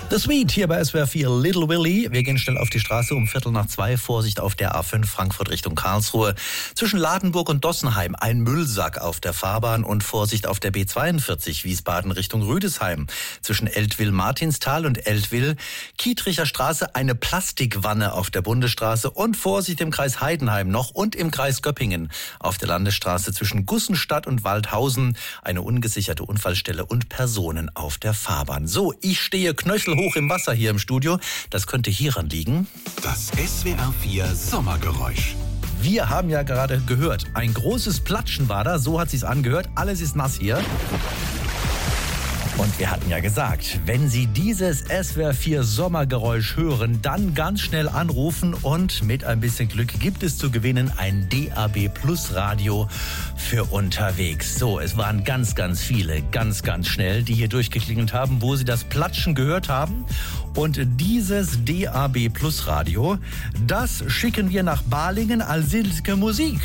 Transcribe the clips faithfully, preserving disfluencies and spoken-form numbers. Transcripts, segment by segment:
The Sweet hier bei S W R vier Little Willy. Wir gehen schnell auf die Straße um Viertel nach zwei. Vorsicht auf der A fünf Frankfurt Richtung Karlsruhe. Zwischen Ladenburg und Dossenheim ein Müllsack auf der Fahrbahn und Vorsicht auf der B zweiundvierzig Wiesbaden Richtung Rüdesheim. Zwischen Eltville-Martinsthal und Eltville-Kietricher Straße eine Plastikwanne auf der Bundesstraße und Vorsicht im Kreis Heidenheim noch und im Kreis Göppingen. Auf der Landesstraße zwischen Gussenstadt und Waldhausen eine ungesicherte Unfallstelle und Personen auf der Fahrbahn. So, ich stehe knöchelhoch im Wasser hier im Studio. Das könnte hieran liegen. Das S W R vier Sommergeräusch. Wir haben ja gerade gehört, ein großes Platschen war da, so hat sich's angehört. Alles ist nass hier. Und wir hatten ja gesagt, wenn Sie dieses S W R vier Sommergeräusch hören, dann ganz schnell anrufen und mit ein bisschen Glück gibt es zu gewinnen ein D A B Plus Radio für unterwegs. So, es waren ganz, ganz viele, ganz, ganz schnell, die hier durchgeklingelt haben, wo sie das Platschen gehört haben. Und dieses D A B Plus Radio, das schicken wir nach Balingen als Silke Musik.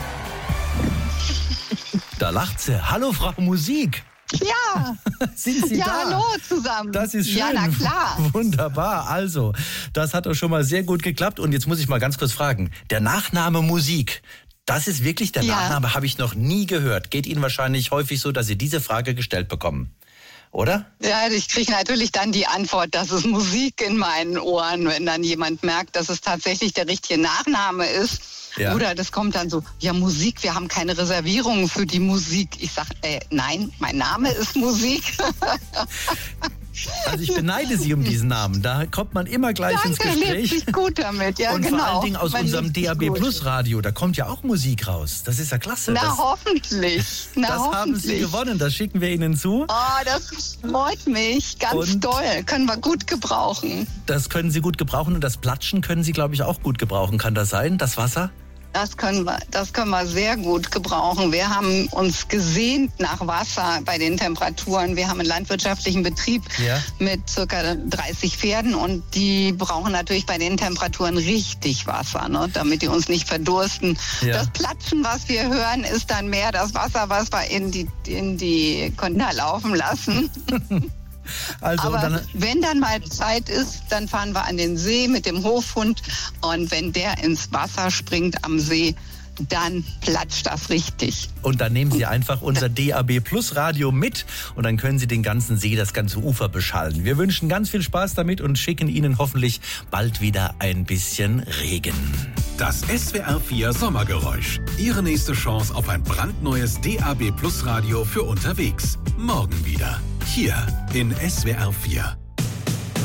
Da lacht sie. Hallo, Frau Musik. Ja, sind Sie ja, da? Hallo zusammen. Das ist schön. Ja, na klar. Wunderbar. Also, das hat doch schon mal sehr gut geklappt. Und jetzt muss ich mal ganz kurz fragen. Der Nachname Musik, das ist wirklich der Ja. Nachname, habe ich noch nie gehört. Geht Ihnen wahrscheinlich häufig so, dass Sie diese Frage gestellt bekommen. Oder? Ja, ich kriege natürlich dann die Antwort, dass es Musik in meinen Ohren, wenn dann jemand merkt, dass es tatsächlich der richtige Nachname ist. Ja. Oder das kommt dann so, ja Musik, wir haben keine Reservierungen für die Musik. Ich sage, äh, nein, mein Name ist Musik. Also ich beneide Sie um diesen Namen. Da kommt man immer gleich Danke, ins lebt Gespräch. sich gut damit, ja Und genau. vor allen Dingen aus Man unserem lebt sich D A B gut. Plus Radio, da kommt ja auch Musik raus. Das ist ja klasse. Na das hoffentlich, na das hoffentlich. haben Sie gewonnen, das schicken wir Ihnen zu. Oh, das freut mich, ganz Und? toll, können wir gut gebrauchen. Das können Sie gut gebrauchen und das Platschen können Sie, glaube ich, auch gut gebrauchen. Kann das sein, das Wasser? Das können wir, das können wir sehr gut gebrauchen. Wir haben uns gesehnt nach Wasser bei den Temperaturen. Wir haben einen landwirtschaftlichen Betrieb Ja. mit circa dreißig Pferden und die brauchen natürlich bei den Temperaturen richtig Wasser, ne, damit die uns nicht verdursten. Ja. Das Platschen, was wir hören, ist dann mehr das Wasser, was wir in die, in die Container laufen lassen. Also Aber dann, wenn dann mal Zeit ist, dann fahren wir an den See mit dem Hofhund und wenn der ins Wasser springt am See, dann platscht das richtig. und dann nehmen Sie einfach unser D A B Plus Radio mit und dann können Sie den ganzen See, das ganze Ufer beschallen. Wir wünschen ganz viel Spaß damit und schicken Ihnen hoffentlich bald wieder ein bisschen Regen. Das S W R vier Sommergeräusch. Ihre nächste Chance auf ein brandneues D A B Plus Radio für unterwegs. Morgen wieder. Hier in S W R vier.